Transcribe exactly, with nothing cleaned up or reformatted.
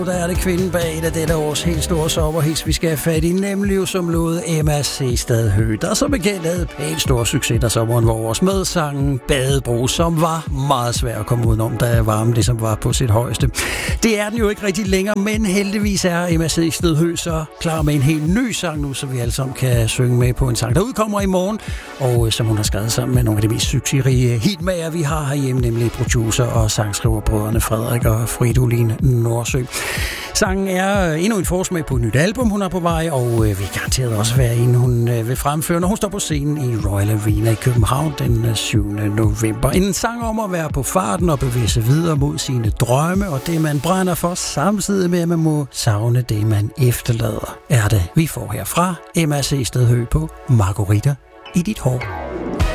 Der er det kvinden bag et af dette års helt store sommerhits, vi skal have fat i, nemlig jo som lod Emma C. Stadhøj, der som bekendt havde pænt stor succes, der sommeren var vores med sangen Badebro, som var meget svær at komme udenom, da varmen det som var på sit højeste. Det er den jo ikke rigtig længere, men heldigvis er Emma C. Stadhøj så klar med en helt ny sang nu, så vi alle sammen kan synge med på en sang, der udkommer i morgen, og som hun har skrevet sammen med nogle af de mest succesrige hitmager, vi har herhjemme, nemlig producer og sangskriverbrødrene Frederik og Fridolin Nordsø. Sangen er endnu en forsmag på et nyt album, hun er på vej, og vil garanteret også være en, hun vil fremføre, når hun står på scenen i Royal Arena i København den syvende november. En sang om at være på farten og bevæge sig videre mod sine drømme, og det man brænder for, samtidig med at man må savne det, man efterlader, er det, vi får herfra Emma C. Stadhøj på Margarita i dit hår.